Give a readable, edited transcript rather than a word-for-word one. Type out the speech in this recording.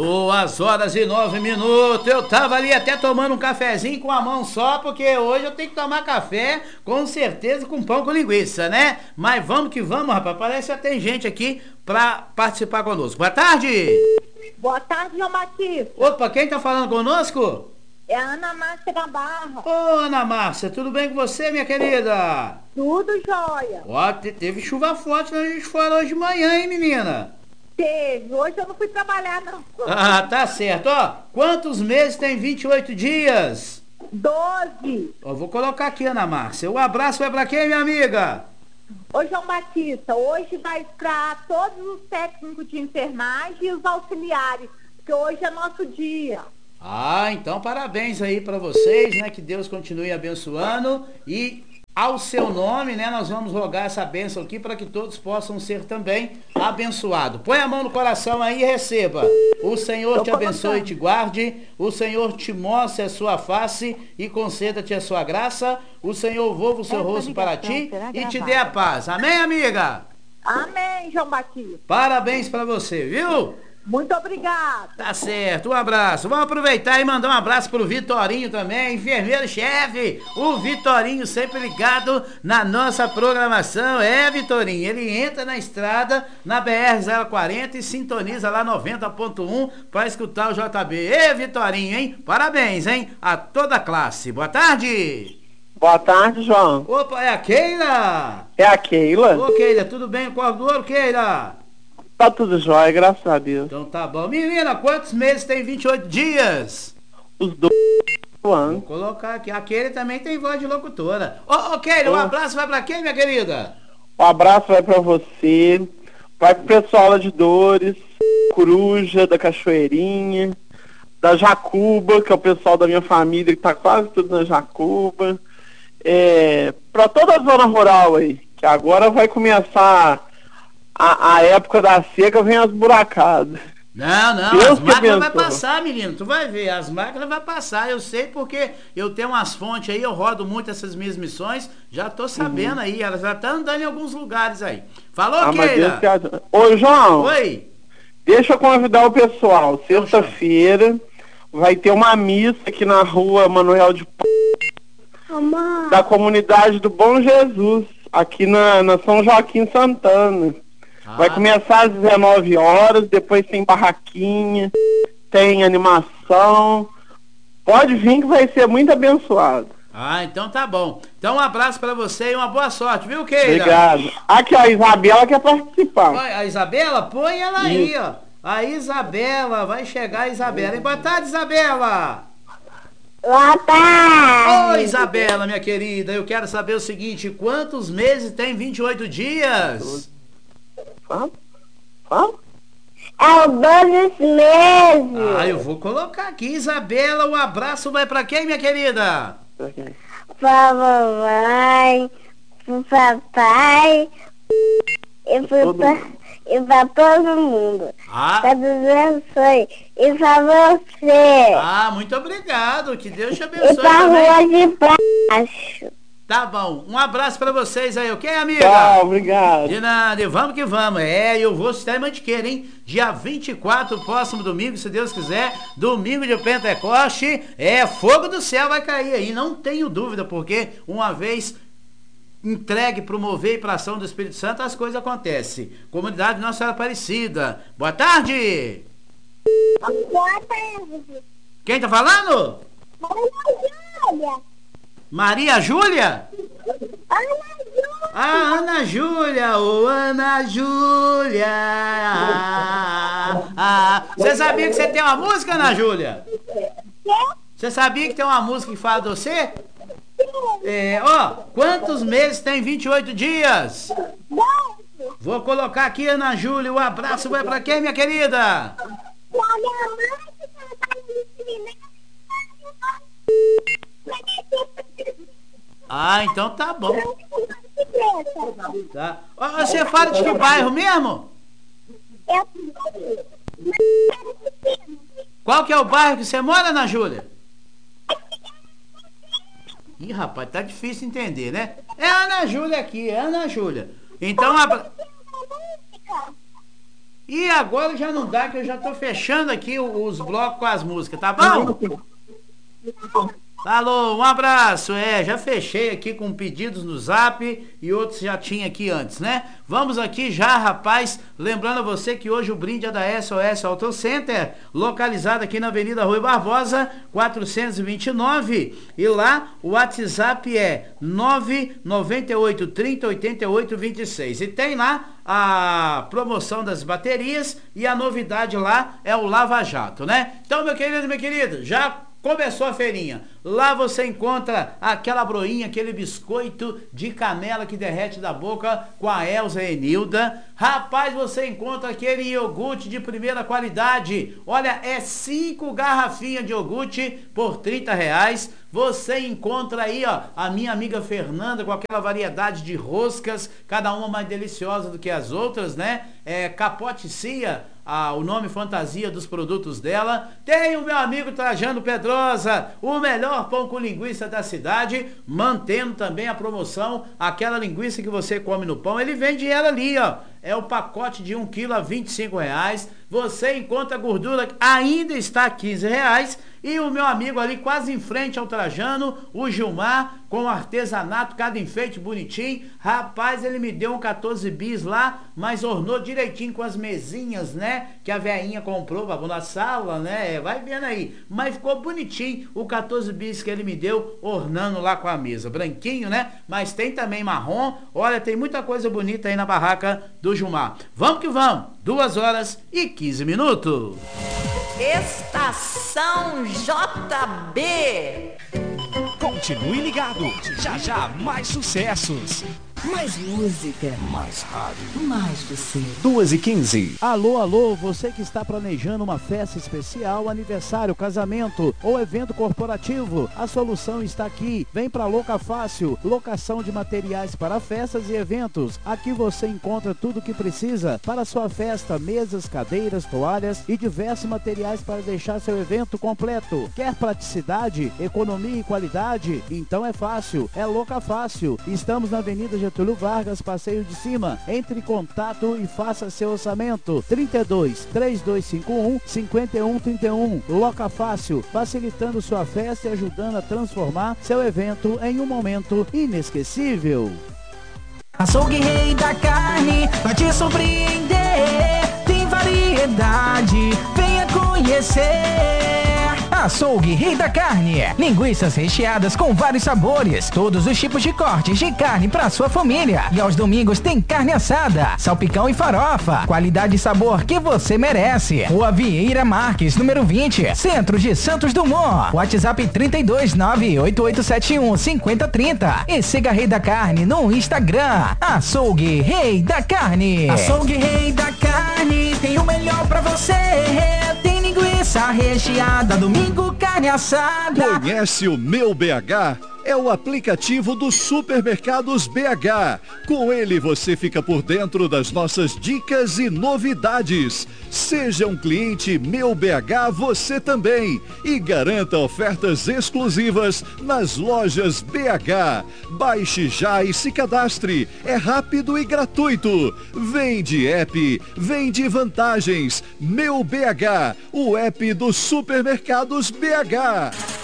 2h09. Eu tava ali até tomando um cafezinho com a mão só, porque hoje eu tenho que tomar café, com certeza, com pão com linguiça, né? Mas vamos que vamos, rapaz. Parece que já tem gente aqui pra participar conosco. Boa tarde! Boa tarde, João Batista. Opa, quem tá falando conosco? É a Ana Márcia da Barra. Ô, Ana Márcia, tudo bem com você, minha querida? Tudo jóia. Ó, teve chuva forte na gente fora hoje de manhã, hein, menina? Teve. Hoje eu não fui trabalhar, não. Ah, tá certo. Ó, quantos meses tem 28 dias? 12. Ó, vou colocar aqui, Ana Márcia. O abraço vai pra quem, minha amiga? Ô, João Batista, hoje vai para todos os técnicos de enfermagem e os auxiliares, porque hoje é nosso dia. Ah, então parabéns aí pra vocês, né? Que Deus continue abençoando e ao seu nome, né? Nós vamos rogar essa bênção aqui para que todos possam ser também abençoados. Põe a mão no coração aí e receba. O Senhor te abençoe e te guarde. O Senhor te mostre a sua face e conceda-te a sua graça. O Senhor volva o seu rosto para ti e te dê a paz. Amém, amiga? Amém, João Batista. Parabéns para você, viu? Muito obrigada. Tá certo, um abraço. Vamos aproveitar e mandar um abraço pro Vitorinho também, enfermeiro-chefe. O Vitorinho sempre ligado na nossa programação. É, Vitorinho, ele entra na estrada, na BR-040 e sintoniza lá 90.1 para escutar o JB. Ê, Vitorinho, hein? Parabéns, hein? A toda a classe. Boa tarde. Boa tarde, João. Opa, é a Keila? É a Keila? Ô, Keila, tudo bem? Corpo do ouro, Keila? Tá tudo jóia, graças a Deus. Então tá bom. Menina, quantos meses tem 28 dias? Os dois anos. Vou colocar aqui. Aquele também tem voz de locutora. Ô, Keila, um abraço vai pra quem, minha querida? Um abraço vai pra você, vai pro pessoal lá de Dores, Coruja, da Cachoeirinha, da Jacuba, que é o pessoal da minha família que tá quase tudo na Jacuba. Pra toda a zona rural aí, que agora vai começar a época da seca, vem as buracadas. Não, Deus as máquinas vai abençoe. passar, menino, tu vai ver, as máquinas vai passar, eu sei porque eu tenho umas fontes aí, eu rodo muito essas minhas missões, já tô sabendo aí, elas já estão andando em alguns lugares aí. Falou, Mas Deus Keila? te... Ô, João, Oi? deixa eu convidar o pessoal. Sexta-feira vai ter uma missa aqui na rua Manuel de da comunidade do Bom Jesus, aqui na São Joaquim Santana. Vai começar às 19 horas, depois tem barraquinha, tem animação. Pode vir que vai ser muito abençoado. Ah, então tá bom. Então um abraço pra você e uma boa sorte, viu, Keila? Obrigado. Aqui, ó, a Isabela quer participar. Oi, a Isabela? Põe ela aí, ó. A Isabela, vai chegar a Isabela. Boa tarde, Isabela. Boa tarde. Oi, Isabela, minha querida, eu quero saber o seguinte, quantos meses tem 28 dias? Fala. É o 12 meses. Ah, eu vou colocar aqui, Isabela, o abraço vai pra quem, minha querida? Pra mamãe, pro papai e pra todo mundo. Pra abençoe. E pra você. Ah, muito obrigado, que Deus te E abençoe pra também. rua de baixo. Tá bom, um abraço pra vocês aí, ok, amiga? Tchau, obrigado. De nada, e vamos que vamos. Eu vou estar em Mantiqueira, hein? Dia 24, próximo domingo, se Deus quiser. Domingo de Pentecoste. Fogo do céu vai cair aí, não tenho dúvida, porque uma vez entregue pro mover e pra ação do Espírito Santo, as coisas acontecem. Comunidade Nossa Senhora Aparecida. Boa tarde! Boa tarde. Quem tá falando? Maria Júlia? Ah, Ana Júlia, ô Ana Júlia. Você sabia que você tem uma música, Ana Júlia? Você sabia que tem uma música que fala de você? Quantos meses tem 28 dias? Vou colocar aqui, Ana Júlia, o abraço vai pra quem, minha querida? Ah, então tá bom. Tá. Você fala de que bairro mesmo? Qual que é o bairro que você mora, Ana Júlia? Ih, rapaz, tá difícil entender, né? É a Ana Júlia aqui, é a Ana Júlia. Então, E agora já não dá, que eu já tô fechando aqui os blocos com as músicas, tá bom? Alô, um abraço. Já fechei aqui com pedidos no Zap e outros já tinha aqui antes, né? Vamos aqui já, rapaz, lembrando a você que hoje o brinde é da SOS Auto Center, localizado aqui na Avenida Rui Barbosa, 429, e lá o WhatsApp é 998 30 88 26, e tem lá a promoção das baterias e a novidade lá é o Lava Jato, né? Então, meu querido, minha querida, já começou a feirinha. Lá você encontra aquela broinha, aquele biscoito de canela que derrete da boca com a Elza e Enilda. Rapaz, você encontra aquele iogurte de primeira qualidade. Olha, é 5 garrafinhas de iogurte por R$30. Você encontra aí, ó, a minha amiga Fernanda com aquela variedade de roscas, cada uma mais deliciosa do que as outras, né? Capote Cia, o nome fantasia dos produtos dela. Tem o meu amigo Trajano Pedrosa, o melhor pão com linguiça da cidade, mantendo também a promoção, aquela linguiça que você come no pão, ele vende ela ali, ó. É o pacote de 1 quilo a R$25. Você encontra a gordura, ainda está a R$15. E o meu amigo ali, quase em frente ao Trajano, o Gilmar, com artesanato, cada enfeite bonitinho. Rapaz, ele me deu um 14 bis lá, mas ornou direitinho com as mesinhas, né? Que a veinha comprou pra pôr na sala, né? Vai vendo aí. Mas ficou bonitinho o 14 bis que ele me deu, ornando lá com a mesa. Branquinho, né? Mas tem também marrom. Olha, tem muita coisa bonita aí na barraca do Gilmar. Vamos que vamos. 2h15. Estação JB. Continue ligado. Já já mais sucessos. Mais música. Mais rádio. Mais você. 2h15. Alô, você que está planejando uma festa especial, aniversário, casamento ou evento corporativo, a solução está aqui. Vem pra Loca Fácil, locação de materiais para festas e eventos. Aqui você encontra tudo o que precisa para sua festa, mesas, cadeiras, toalhas e diversos materiais para deixar seu evento completo. Quer praticidade, economia e qualidade? Então é fácil, é Loca Fácil. Estamos na Avenida Getúlio Vargas, Passeio de Cima. Entre em contato e faça seu orçamento. 32 3251 5131. Loca Fácil, facilitando sua festa e ajudando a transformar seu evento em um momento inesquecível. Açougue Rei da Carne vai te surpreender. Tem variedade, venha conhecer. Açougue Rei da Carne, linguiças recheadas com vários sabores, todos os tipos de cortes de carne para sua família. E aos domingos tem carne assada, salpicão e farofa, qualidade e sabor que você merece. Rua Vieira Marques, número 20, Centro de Santos Dumont. WhatsApp 32988715030. E siga Rei da Carne no Instagram. Açougue Rei da Carne. Açougue Rei da Carne tem o melhor pra você. Tem linguiça recheada, domingo carne assada. Conhece o Meu BH? É o aplicativo dos supermercados BH. Com ele você fica por dentro das nossas dicas e novidades. Seja um cliente Meu BH você também e garanta ofertas exclusivas nas lojas BH. Baixe já e se cadastre. É rápido e gratuito. Vem de app, vem de vantagens. Meu BH, o app dos supermercados BH.